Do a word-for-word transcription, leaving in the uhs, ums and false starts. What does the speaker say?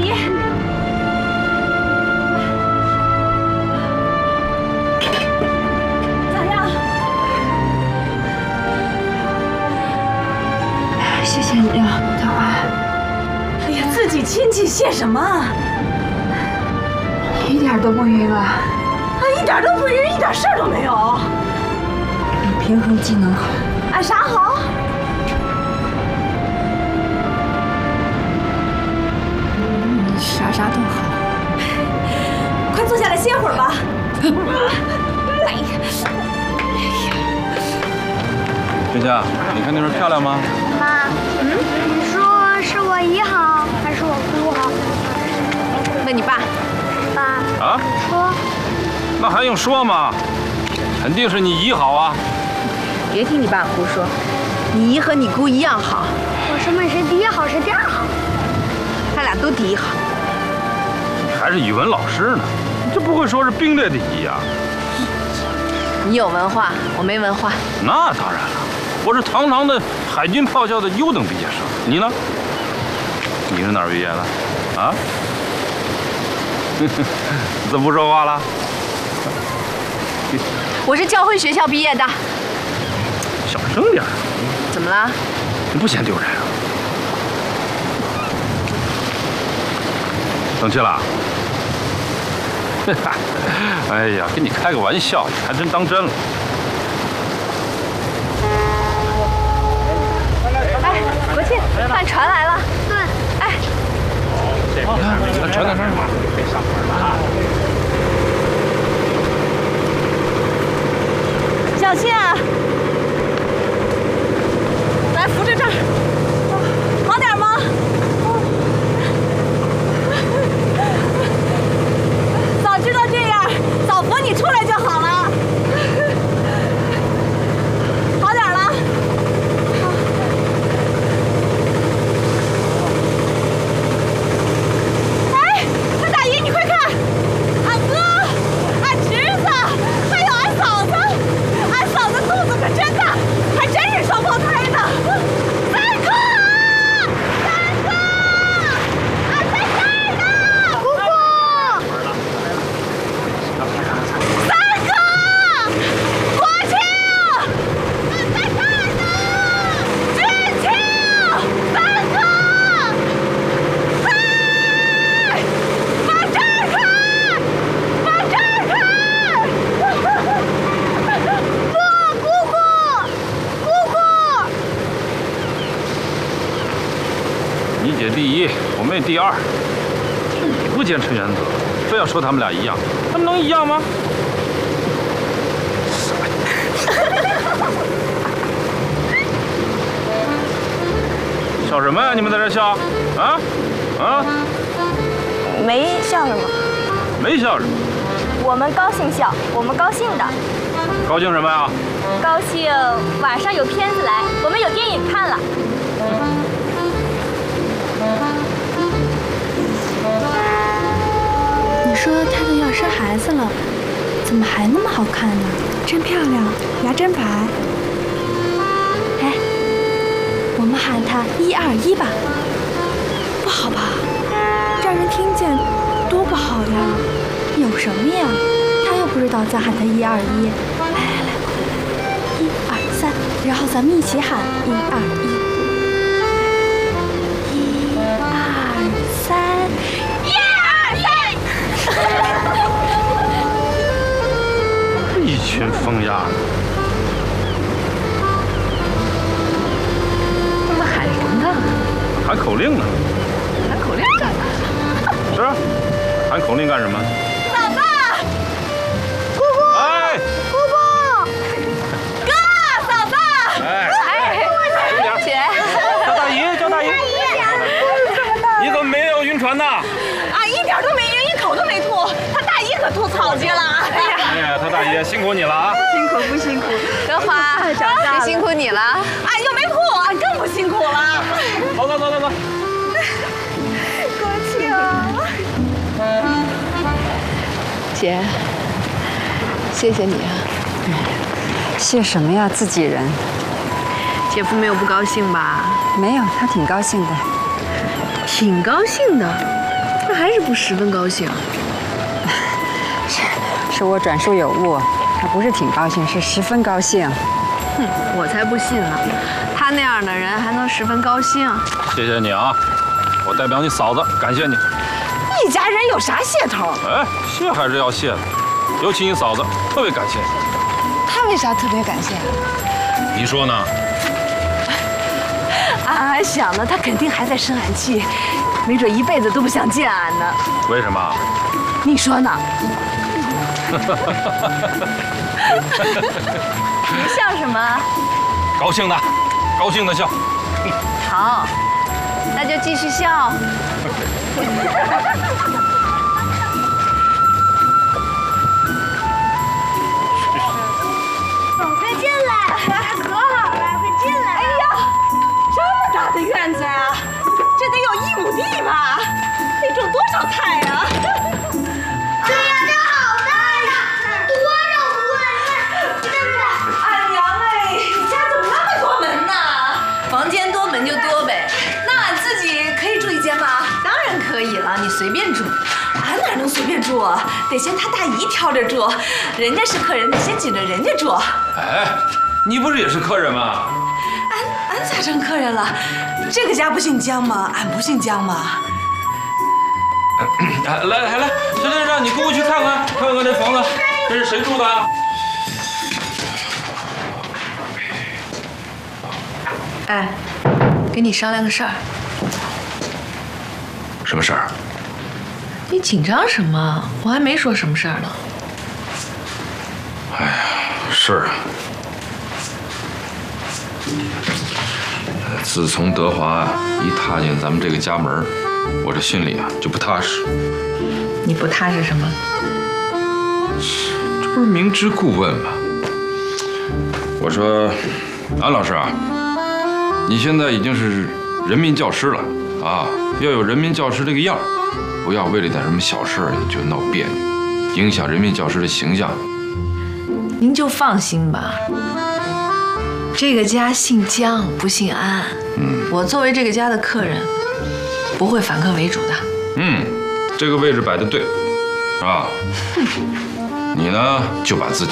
姨。咋样？ 谢谢你啊，大妈。 哎呀，自己亲戚谢什么？ 一点都不晕啊！ 啊，一点都不晕，一点事儿都没有。 比平衡技能好。 啊，啥好？ 啥啥都好。 快坐下来歇会儿吧。哎呀， 春夏，你看那边漂亮吗？ 妈，嗯，你说是我姨好还是我姑好？ 问你爸。 爸。 啊？ 你说。 那还用说吗？肯定是你姨好啊！ 别听你爸胡说，你姨和你姑一样好。 我说问谁第一好谁第二好？ 他俩都第一好。 你还是语文老师呢，你这不会说是并列第一呀？ 你有文化，我没文化。 那当然了，我是堂堂的海军炮校的优等毕业生。你呢？你是哪儿毕业的？啊？你怎么不说话了？ 我是教会学校毕业的。 小声点。 怎么了？ 你不嫌丢人啊？生气了？哎呀，跟你开个玩笑，你还真当真了。 哎，国庆，看船来了。 对。 哎。 那船在这儿。 可以上船了啊！ 小心啊！来扶着这儿，好点吗？早知道这样，早扶你出来就好了。好点了。哎，俺大姨，你快看，俺哥、俺侄子，还有俺嫂子，俺嫂子肚子可真大，还真是双胞胎呢。三哥，三哥，俺在这儿呢，姑姑。三哥，国庆，俺在这儿呢，志庆，三哥，哎，往这儿看，往这儿看。 不，姑姑，姑姑。 你姐第一，我妹第二。你不坚持原则，非要说他们俩一样，他们能一样吗？笑什么呀？你们在这笑？啊？啊？ 没笑什么， 没笑什么？ 我们高兴笑，我们高兴的。 高兴什么呀？ 高兴晚上有片子来，我们有电影看了。 你说她都要生孩子了，怎么还那么好看呢？真漂亮，牙真白。哎，我们喊她一二一吧。不好吧？让人听见多不好呀！有什么呀？她又不知道咱喊她一二一。来来来，快来，一二三，然后咱们一起喊一二一。一二三， 一二三。 一群疯丫头。 他们喊什么呢？ 喊口令呢。 喊口令干嘛？ 是啊，喊口令干什么？ 嫂子， 姑姑， 哎， 姑姑， 哥，嫂子， 哎， 哎，姐， 叫大姨，叫大姨。你怎么没有晕船呢？ 啊，一点都没晕，一口都没吐，他大姨可吐草去了。哎呀， 哎呀，他大姨辛苦你了啊！ 辛苦不辛苦？ 德华，也辛苦你了。俺又没吐，俺更不辛苦了。 走走走走走。 国庆，姐，谢谢你啊。 谢什么呀，自己人。 姐夫没有不高兴吧？ 没有，他挺高兴的。 挺高兴的。 还是不十分高兴。 是，是我转述有误，他不是挺高兴，是十分高兴。 哼，我才不信呢，他那样的人还能十分高兴？ 谢谢你啊，我代表你嫂子感谢你。 一家人有啥谢头？ 哎，谢还是要谢的，尤其你嫂子特别感谢你。 他为啥特别感谢？ 你说呢？ 俺俺想呢，他肯定还在生俺气，没准一辈子都不想见俺呢。 为什么？ 你说呢？ 你笑什么？ 高兴的，高兴的笑。 好，那就继续笑。 快进来，可好了，快进来。 哎呀，这么大的院子呀，这得有一亩地吧？得种多少菜呀？ 对呀，这好大呀，多少户啊？你看，对不对？ 俺娘哎，你家怎么那么多门呢？房间多门就多呗。那俺自己可以住一间吗？当然可以了，你随便住。俺哪能随便住啊？得先他大姨挑着住，人家是客人，得先紧着人家住。 哎，你不是也是客人吗？ 俺俺咋成客人了？这个家不姓姜吗？俺不姓姜吗？ 哎，来来来，这这让你姑姑去看看，看看这房子，这是谁住的？ 哎，跟你商量个事儿。 什么事儿？ 你紧张什么？我还没说什么事儿呢。 哎呀，是啊。自从德华一踏进咱们这个家门，我这心里啊就不踏实。 你不踏实什么？ 这不是明知故问吗？我说，安老师啊，你现在已经是人民教师了啊，要有人民教师这个样儿，不要为了点什么小事儿就闹别扭，影响人民教师的形象。 您就放心吧，这个家姓姜不姓安。嗯，我作为这个家的客人，不会反客为主的。 嗯，这个位置摆得对，是吧？你呢，就把自己